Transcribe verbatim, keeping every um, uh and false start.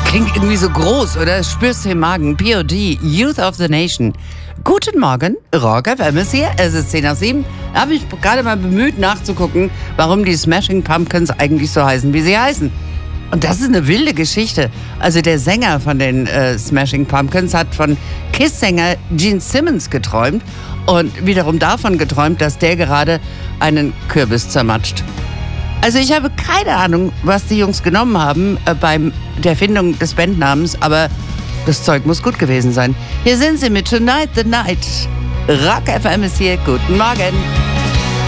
Klingt irgendwie so groß, oder? Spürst du im Magen. P O D, Youth of the Nation. Guten Morgen, Rock F M ist hier. Es ist zehn nach sieben. Da habe ich gerade mal bemüht nachzugucken, warum die Smashing Pumpkins eigentlich so heißen, wie sie heißen. Und das ist eine wilde Geschichte. Also der Sänger von den äh, Smashing Pumpkins hat von Kiss-Sänger Gene Simmons geträumt und wiederum davon geträumt, dass der gerade einen Kürbis zermatscht. Also ich habe keine Ahnung, was die Jungs genommen haben äh, beim der Erfindung des Bandnamens, aber das Zeug muss gut gewesen sein. Hier sind sie mit Tonight the Night. Rock F M ist hier. Guten Morgen.